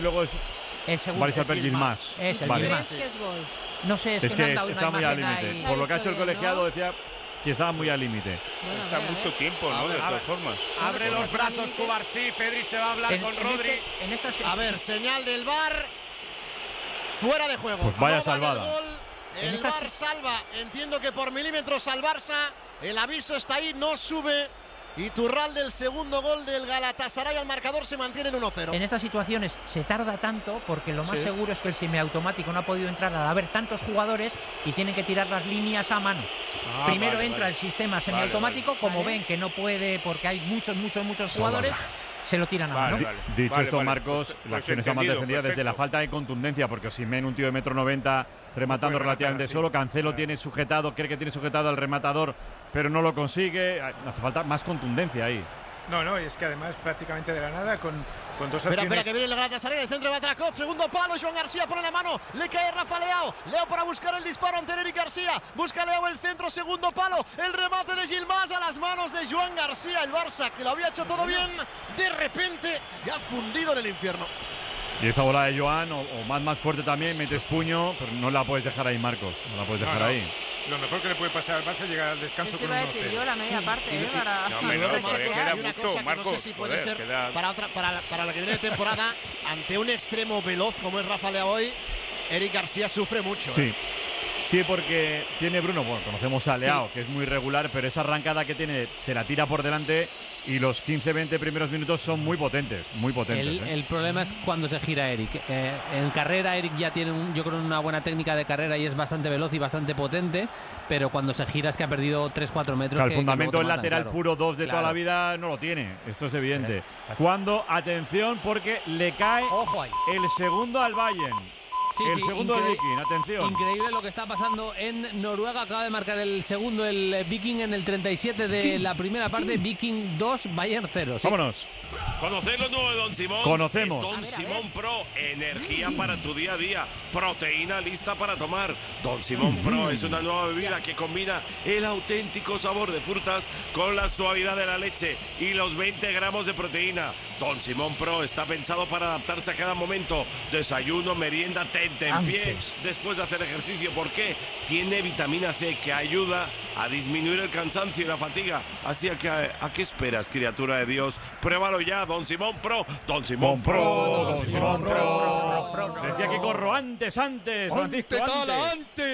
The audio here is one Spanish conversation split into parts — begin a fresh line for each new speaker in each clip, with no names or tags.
Luego es
El segundo.
Marisa Yilmaz.
Es el
Vale.
Yilmaz.
¿Crees que es gol?
No sé, es
Es
que me
que
han dado una
está muy al
imagen
límite.
ahí.
Por lo que ha hecho el
Se ha visto bien,
colegiado
¿no?
decía que estaba muy al límite.
Bueno,
Está
a ver,
mucho tiempo, ¿no? De todas formas.
Abre
Bueno,
los
pues,
brazos
límite.
Cubarsí. Pedri se va a hablar con Rodri.
En estas
A ver, señal del VAR. Fuera de juego.
Pues vaya
No vale
salvada.
el gol.
En
El
estas-
VAR salva. Entiendo que por milímetros al Barça. El aviso está ahí, no sube. Iturralde, el segundo gol del Galatasaray al marcador, se mantiene en 1-0.
En estas situaciones se tarda tanto porque lo más seguro es que el semiautomático no ha podido entrar al haber tantos jugadores y tienen que tirar las líneas a mano. Primero entra el sistema semiautomático, como ven que no puede porque hay muchos jugadores, se lo tiran a mano.
Dicho esto, Marcos,
pues
la acción está mal
entendido,
defendida desde la
perfecto.
falta de contundencia, porque Osimhen, un tío de 1,90 m, rematando
puede
relativamente
rematar así.
solo. Cancelo
Claro.
tiene sujetado, cree que tiene sujetado al rematador, pero no lo consigue. Hace falta más contundencia ahí.
No, y es que además prácticamente de la nada con dos
Espera,
opciones.
que viene el Galatasaray, el centro de Batrakov, segundo palo, Joan García pone la mano, le cae Rafa Leao, Leo para buscar el disparo ante Eric García, busca Leao el centro, segundo palo, el remate de Yilmaz a las manos de Joan García, el Barça que lo había hecho todo bien, de repente se ha fundido en el infierno.
Y esa bola de Joan, o más fuerte también, metes puño, pero no la puedes dejar ahí, Marcos. No la puedes dejar
No.
ahí.
Lo mejor que le puede pasar al Barça es llegar al descanso
Eso
con
iba a
un
decir
1-0.
yo, la media parte,
Y-
para
no,
Y
hombre,
luego,
no, todavía
Marcos,
queda
hay una
mucho,
cosa que no sé
Marcos,
si puede
joder,
ser
queda-
para la que viene de temporada, ante un extremo veloz como es Rafa Leao hoy, Eric García sufre mucho.
Sí. Sí, porque tiene Bruno, bueno, conocemos a Leao, que es muy regular, pero esa arrancada que tiene se la tira por delante y los 15-20 primeros minutos son muy potentes, muy potentes.
El problema es cuando se gira Eric. En carrera Eric ya tiene, yo creo, una buena técnica de carrera y es bastante veloz y bastante potente, pero cuando se gira es que ha perdido 3-4 metros.
Claro, el
que
fundamento
luego
del
te matan,
lateral
claro.
puro 2 de toda
Claro.
la vida no lo tiene, esto es evidente. Cuando, atención, porque le cae
Ojo ahí.
el segundo al Bayern.
Sí,
el
sí,
segundo del Viking, atención.
Increíble lo que está pasando en Noruega. Acaba de marcar el segundo, el Viking, en el 37 de la primera parte. Viking 2, Bayern 0. ¿sí?
Vámonos.
¿Conocéis lo nuevo de Don Simón?
Conocemos.
Es Don Simón Pro, energía para tu día a día, proteína lista para tomar. Don Simón Pro es una nueva bebida que combina el auténtico sabor de frutas con la suavidad de la leche y los 20 gramos de proteína. Don Simón Pro está pensado para adaptarse a cada momento. Desayuno, merienda, tentempié después de hacer ejercicio. ¿Por qué? Tiene vitamina C que ayuda a disminuir el cansancio y la fatiga. Así que, ¿a qué esperas, criatura de Dios? Pruébalo ya, Don Simón Pro. Don Simón Pro.
Don Simón Pro. Decía que corro antes, Francisco, antes.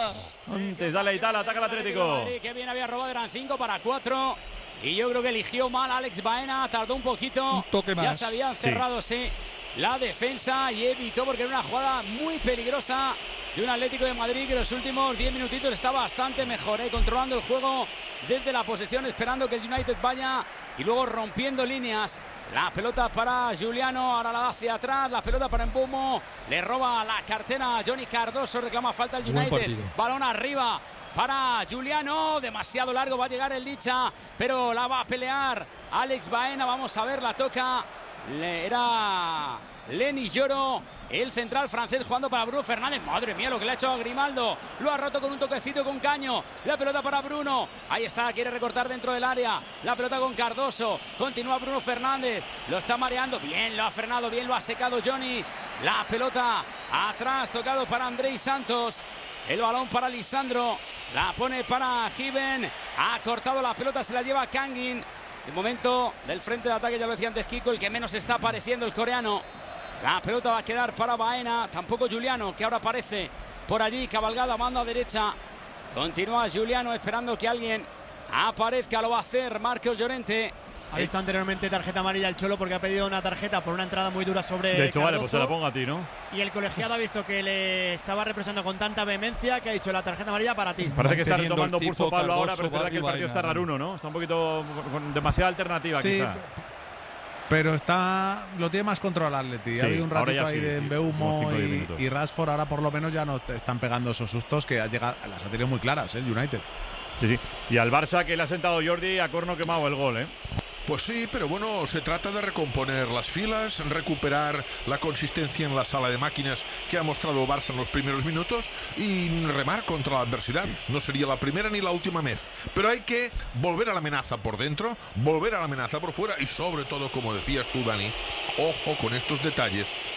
Antes, dale Itala, ataca el Atlético.
Que bien había robado, eran 5-4. Y yo creo que eligió mal a Alex Baena, tardó un poquito.
Un toque
Ya
más.
se habían cerrado, sí, la defensa y evitó, porque era una jugada muy peligrosa de un Atlético de Madrid que los últimos 10 minutitos está bastante mejor, controlando el juego desde la posesión, esperando que el United vaya y luego rompiendo líneas. La pelota para Giuliano, ahora la da hacia atrás, la pelota para Mbumo, le roba la cartera a Johnny Cardoso, reclama falta el United, balón arriba para Giuliano, demasiado largo, va a llegar el Licha, pero la va a pelear Alex Baena, vamos a ver, la toca, era Lenny Lloro, el central francés jugando para Bruno Fernández. Madre mía lo que le ha hecho a Grimaldo, lo ha roto con un toquecito con Caño, la pelota para Bruno, ahí está, quiere recortar dentro del área, la pelota con Cardoso, continúa Bruno Fernández, lo está mareando, bien lo ha frenado, bien lo ha secado Johnny, la pelota atrás, tocado para Andrei Santos, el balón para Lisandro, la pone para Given, ha cortado la pelota, se la lleva Kangin. De momento del frente de ataque, ya lo decía antes Kiko, el que menos está apareciendo, el coreano. La pelota va a quedar para Baena, tampoco Giuliano, que ahora aparece por allí, cabalgada, banda derecha. Continúa Giuliano esperando que alguien aparezca, lo va a hacer Marcos Llorente.
Ha visto anteriormente tarjeta amarilla el Cholo porque ha pedido una tarjeta por una entrada muy dura sobre
De hecho, vale, pues se la
Cardozo.
pongo a ti, ¿no?
Y el colegiado ha visto que le estaba representando con tanta vehemencia que ha dicho la tarjeta amarilla para ti.
Parece que está
Manteniendo
retomando
el tipo
pulso Pablo ahora,
Cardoso,
pero es verdad que el
Barry
partido está
Baena.
raruno, ¿no? Está un poquito con demasiada alternativa,
Sí,
quizá.
pero lo tiene más controlado el Atleti.
Sí,
Ha habido un
ahora
ratito
ya
ahí
sí,
de
sí,
Mbeumo
unos 5 o 10 minutos.
y Rashford. Ahora por lo menos ya no te están pegando esos sustos que las ha tenido muy claras el United.
Sí. Y al Barça, que le ha sentado Jordi, a corno quemado el gol, ¿eh?
Pues sí, pero bueno, se trata de recomponer las filas, recuperar la consistencia en la sala de máquinas que ha mostrado Barça en los primeros minutos y remar contra la adversidad. No sería la primera ni la última vez, pero hay que volver a la amenaza por dentro, volver a la amenaza por fuera y sobre todo, como decías tú, Dani, ojo con estos detalles